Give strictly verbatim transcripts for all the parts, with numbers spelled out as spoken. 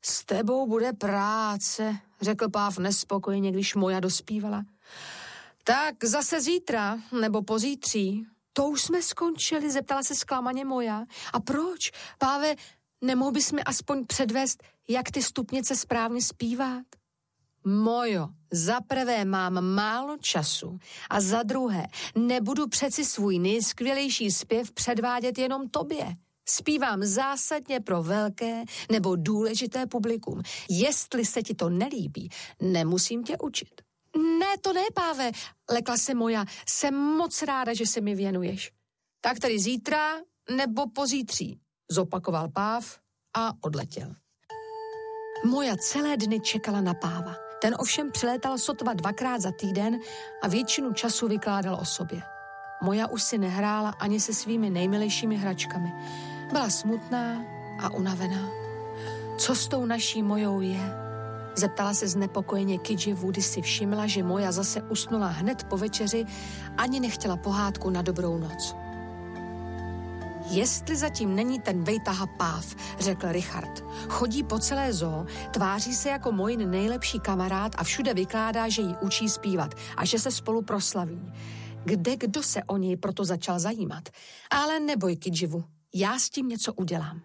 S tebou bude práce, řekl Páv nespokojeně, když Moja dospívala. Tak zase zítra, nebo pozítří. To už jsme skončili, zeptala se zklamaně Moja. A proč? Páve, nemohl bys mi aspoň předvést, jak ty stupnice správně zpívat? Mojo, za prvé mám málo času a za druhé nebudu přeci svůj nejskvělejší zpěv předvádět jenom tobě. Zpívám zásadně pro velké nebo důležité publikum. Jestli se ti to nelíbí, nemusím tě učit. Ne, to ne, Páve, lekla se Moja. Jsem moc ráda, že se mi věnuješ. Tak tedy zítra nebo pozítří, zopakoval Páv a odletěl. Moja celé dny čekala na Páva. Ten ovšem přilétal sotva dvakrát za týden a většinu času vykládal o sobě. Moja už si nehrála ani se svými nejmilejšími hračkami. Byla smutná a unavená. Co s tou naší Mojou je? Zeptala se znepokojeně Kidživu, když si všimla, že Moja zase usnula hned po večeři, ani nechtěla pohádku na dobrou noc. Jestli zatím není ten vejtaha Páv, řekl Richard. Chodí po celé zoo, tváří se jako můj nejlepší kamarád a všude vykládá, že jí učí zpívat a že se spolu proslaví. Kde kdo se o něj proto začal zajímat? Ale neboj, Kidživu, já s tím něco udělám.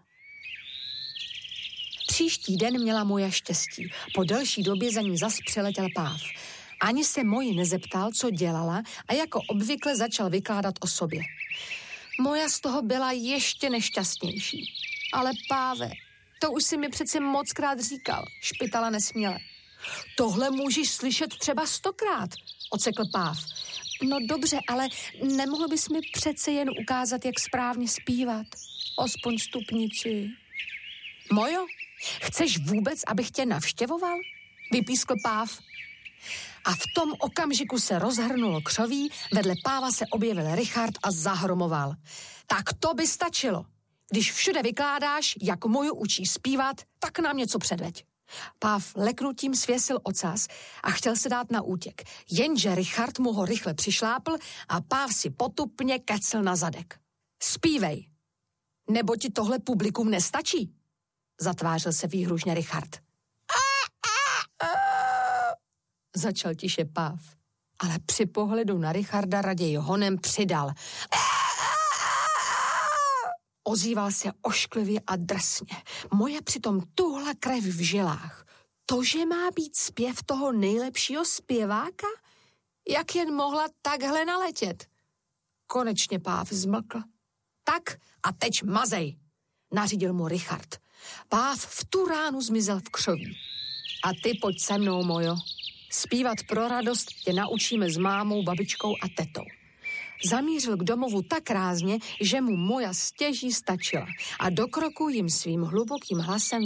Příští den měla Moja štěstí. Po delší době za ní zas přiletěl Páv. Ani se Moji nezeptal, co dělala a jako obvykle začal vykládat o sobě. Moja z toho byla ještě nešťastnější. Ale Páve, to už si mi přece mockrát říkal, špitala nesměle. Tohle můžeš slyšet třeba stokrát, ocekl Páv. No dobře, ale nemohl bys mi přece jen ukázat, jak správně zpívat? Aspoň stupnici. Mojo, chceš vůbec, abych tě navštěvoval? Vypískl Páv. A v tom okamžiku se rozhrnulo křoví, vedle Páva se objevil Richard a zahromoval. Tak to by stačilo. Když všude vykládáš, jak Moju učí zpívat, tak nám něco předveď. Páv leknutím svěsil ocas a chtěl se dát na útěk, jenže Richard mu ho rychle přišlápl a Páv si potupně kecl na zadek. Zpívej, nebo ti tohle publikum nestačí? Zatvářil se výhružně Richard. Začal tiše Páv, ale při pohledu na Richarda raději honem přidal. Ozýval se ošklivě a drsně. Moje přitom tuhla krev v žilách. To, že má být zpěv toho nejlepšího zpěváka? Jak jen mohla takhle naletět? Konečně Páv zmlkl. Tak a teď mazej, nařídil mu Richard. Páv v tu ránu zmizel v křoví. A ty pojď se mnou, Mojo. Zpívat pro radost tě naučíme s mámou, babičkou a tetou. Zamířil k domovu tak rázně, že mu Moja stěží stačila a do kroku jim svým hlubokým hlasem